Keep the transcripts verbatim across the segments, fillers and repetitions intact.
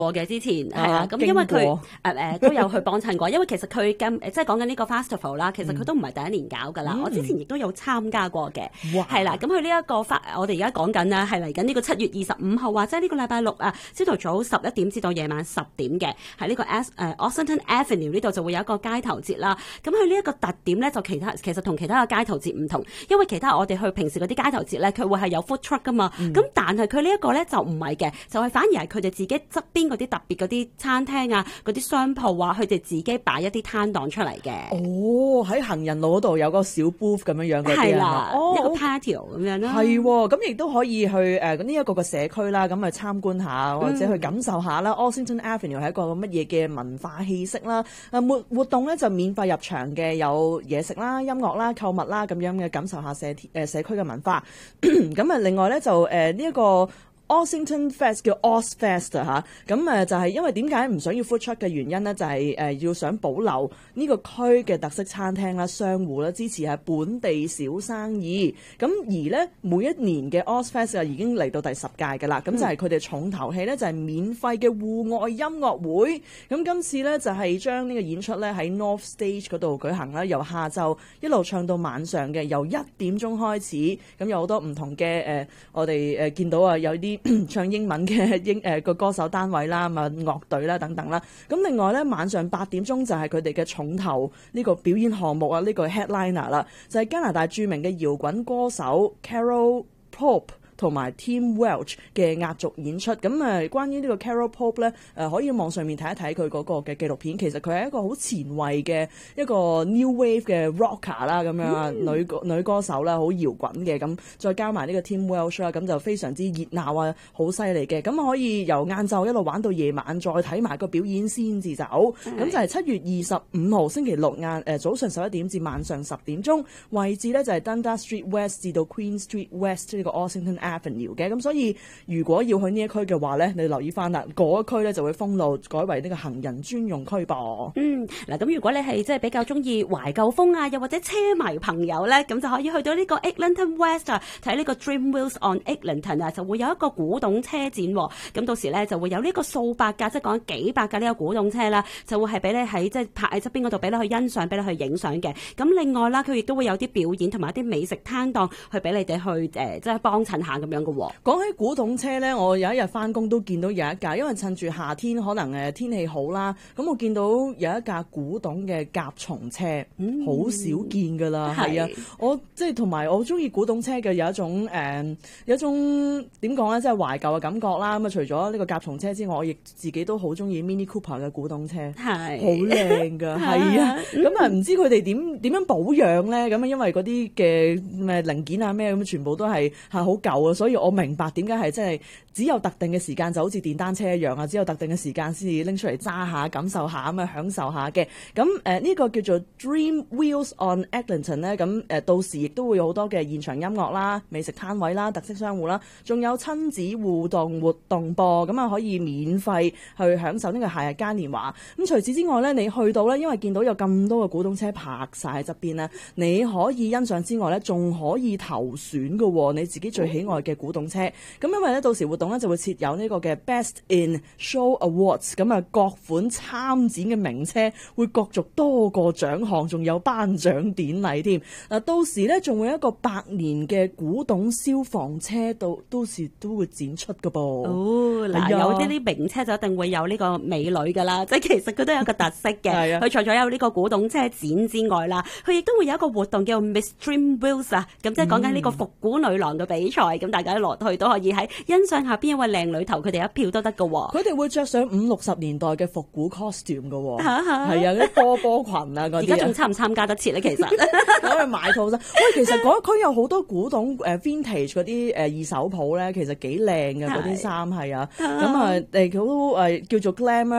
過嘅之前係啊，咁因為佢誒誒都有去幫襯過，因為其實佢今即係講緊呢個 festival 啦，其實佢都唔係第一年搞㗎啦，嗯、我之前亦都有參加過嘅，係啦，咁佢呢一個花，我哋而家講緊咧係嚟緊呢個七月二十五號或者呢個禮拜六啊，朝頭早十一點至到夜晚十點嘅，喺呢個 S 誒 Ossington Avenue 呢度就會有一個街頭節啦。咁佢呢一個特點咧就其他其實同其他嘅街頭節唔同，因為其他我哋去平時嗰啲街頭節咧，佢會係有 food truck 㗎嘛，咁、嗯、但係佢呢一個咧就唔係嘅，就係、是、反而係佢哋自己側邊嗰啲特別嗰啲餐廳啊、嗰啲商鋪啊，佢哋自己擺一啲攤檔出嚟嘅。 哦，喺行人路嗰度有個小 booth 咁樣樣嗰啲係啦， 哦、 一個 patio 咁樣啦。 係喎，咁亦都可以去誒呢一個個社區啦，咁去參觀下或者去感受下啦。嗯、Ossington Avenue 係一個乜嘢嘅文化氣息啦？啊活活動咧就免費入場嘅，有嘢食啦、音樂啦、購物啦咁樣嘅感受下社誒社區嘅文化。咁啊，另外咧就誒呢一個。Ossington Fest 叫 Ozfest 嚇，咁誒就係因為點解唔想要 food truck 嘅原因呢？就係誒要想保留呢個區嘅特色餐廳啦、商戶啦，支持係本地小生意。咁而呢，每一年嘅 Ozfest 啊已經嚟到第十屆㗎啦，咁、嗯、就係佢哋重頭戲呢，就係免費嘅戶外音樂會。咁今次呢，就係將呢個演出呢喺 North Stage 嗰度舉行啦，由下晝一路唱到晚上嘅，由一點鐘開始。咁有好多唔同嘅誒、呃，我哋誒見到啊有啲。唱英文嘅英誒個歌手單位啦，咁啊樂隊啦等等啦。咁另外咧，晚上八點鐘就係佢哋嘅重頭呢個表演項目啊，呢、呢個 headliner 啦，就係加拿大著名嘅搖滾歌手 Carol Pope同埋 Tim Welch 嘅壓軸演出。咁誒，關於呢個 Carol Pope 咧，誒可以網上面睇一睇佢嗰個嘅紀錄片。其實佢係一個好前衛嘅一個 New Wave 嘅 Rocker 啦，咁樣啊，女女歌手啦，好搖滾嘅。咁再加埋呢個 Tim Welch 啦，咁就非常之熱鬧啊，好犀利嘅。咁可以由晏晝一路玩到夜晚，再睇埋個表演先至走。咁就係七月二十五號星期六晏誒早上十一點至晚上十點鐘，位置咧就係 Dundas Street West 至到 Queen Street West 呢個 Ossington Avenue 嘅。咁所以如果要去呢一區嘅話咧，你留意翻啦，嗰一區咧就會封路，改為呢個行人專用區噃。嗯， 嗱咁如果你係即係比較中意懷舊風啊，又或者車迷朋友咧，咁就可以去到呢個 Eglinton West 啊，睇呢個 Dream Wheels on Eglinton 啊，就會有一個古董車展。咁到時咧就會有呢個數百架，即係講幾百架呢個古董車啦，就會係俾你喺即係泊喺側邊嗰度，俾你去欣賞，俾你去影相嘅。咁另外啦，佢亦都會有啲表演同埋一啲美食攤檔，去俾你哋去誒、呃、即係幫襯下咁樣嘅。 講起古董車咧，我有一日翻工都見到有一架，因為趁住夏天可能誒天氣好啦，咁我見到有一架古董嘅甲蟲車，好、嗯、少見㗎啦。係啊，我即係同埋我中意古董車嘅有一種誒、呃、有一種點講咧，即係懷舊嘅感覺啦。咁啊，除咗呢個甲蟲車之外，我亦自己都好中意 Mini Cooper 嘅古董車，係好靚㗎。係啊，咁啊唔知佢哋點點樣保養咧？咁啊，因為嗰啲嘅咩零件啊咩咁，全部都係係好舊啊，所以我明白點解係真係只有特定嘅時間，就好似電單車一樣啊，只有特定嘅時間先至拎出嚟揸下、感受下咁啊，享受下嘅。咁誒呢個叫做 Dream Wheels on Eglinton 咧，咁誒到時亦都會有好多嘅現場音樂啦、美食攤位啦、特色商戶啦，仲有親子互動活動噃，咁啊可以免費去享受呢個夏日嘉年華。咁除此之外咧，你去到咧，因為見到有咁多嘅古董車泊晒喺側邊咧，你可以欣賞之外咧，仲可以投選嘅喎，你自己最喜愛嘅古董車。咁因為咧到時活動咧就會設有呢個嘅 Best in Show Awards， 咁啊各款參展嘅名車會角逐多個獎項，仲有頒獎典禮添。嗱，到時咧仲會有一個百年嘅古董消防車到到時都會展出㗎噃。哦，嗱、哎、有啲啲名車就一定會有呢個美女噶啦，即係其實佢都有一個特色嘅。係啊，佢除咗有呢個古董車展之外啦，佢亦都會有一個活動叫 Miss Dream Wheels 啊，咁即係講緊呢個復古女郎嘅比賽，咁、嗯、大家落去都可以喺欣賞下邊一位靚女頭，佢哋一票都得噶。 佢哋會着上五六十年代嘅復古 costume 噶，係啊，嗰啲波波裙啊嗰啲。而家仲參唔參加得切咧？其實攞去買套衫。喂，其實嗰區有好多古董誒 vintage 嗰啲誒二手鋪咧，其實幾靚嘅嗰啲衫係啊。咁啊誒好誒叫做 glamour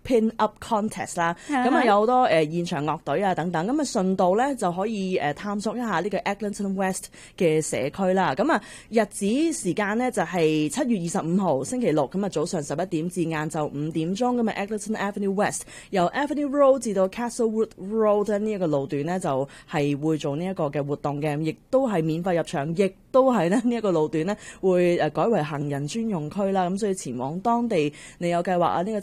Pin Up Contest 啦，咁啊有好多誒、呃、現場樂隊啊等等，咁啊順道咧就可以誒、呃、探索一下呢個 Eglinton West 嘅社區啦。咁啊日子時間呢就係、是、七月二十五號星期六，咁啊早上十一點至晏晝五點鐘，咁啊 Eglinton Avenue West 由 Avenue Road 至到 Castlewood Road 呢一個路段呢，就係、是、會做呢一個嘅活動嘅，亦都係免費入場，亦都係咧呢一個路段呢會誒改為行人專用區啦。咁所以前往當地，你有計劃啊呢、這個